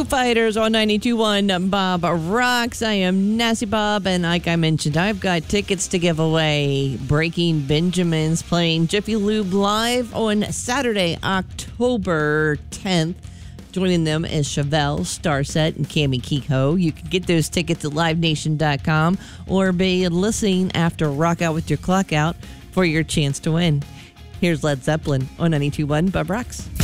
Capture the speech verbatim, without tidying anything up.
Fighters on ninety-two point one Bob Rocks. I am Nasty Bob, and like I mentioned, I've got tickets to give away. Breaking Benjamin's playing Jiffy Lube live on Saturday, October tenth. Joining them is Chevelle, Starset, and Cammie Kehoe. You can get those tickets at live nation dot com or be listening after Rock Out with Your Clock Out for your chance to win. Here's Led Zeppelin on ninety-two point one Bob Rocks.